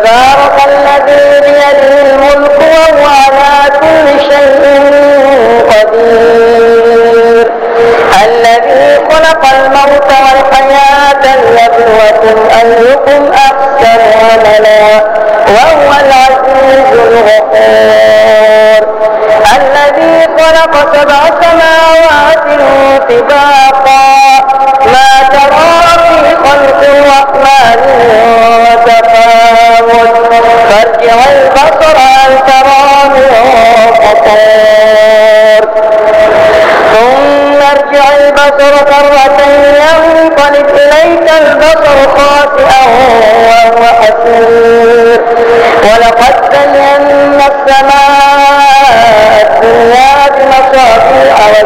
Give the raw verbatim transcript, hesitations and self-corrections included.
تبارك الذي بيده الملك وهو على كل شيء قدير الذي خلق الموت والحياة ليبلوكم أيكم أحسن عملا وهو العزيز الغفور الذي خلق سبع سماوات طباقا ما ترى في خلق الرحمن من تفاوت فارجع البصر هل ترى من فطور ثم ارجع البصر كرتين ينقلب إليك البصر خاسئا وهو حسير ولقد زينا السماء الدنيا بمصابيح